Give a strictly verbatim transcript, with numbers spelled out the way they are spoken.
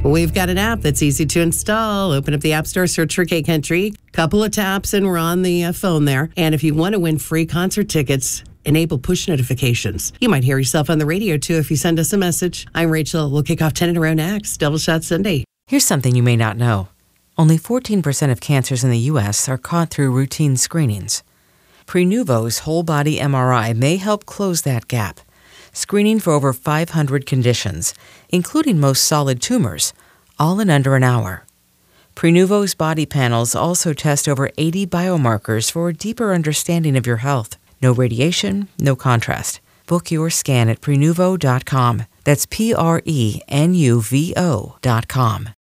We've got an app that's easy to install. Open up the App Store, search for K Country. Couple of taps and we're on the uh, phone there. And if you want to win free concert tickets, enable push notifications. You might hear yourself on the radio, too, if you send us a message. I'm Rachel. We'll kick off ten in a row next. Double Shot Sunday. Here's something you may not know. Only fourteen percent of cancers in the U S are caught through routine screenings. Prenuvo's whole-body M R I may help close that gap, screening for over five hundred conditions, including most solid tumors, all in under an hour. Prenuvo's body panels also test over eighty biomarkers for a deeper understanding of your health. No radiation, no contrast. Book your scan at Prenuvo dot com. That's P R E N U V O dot com.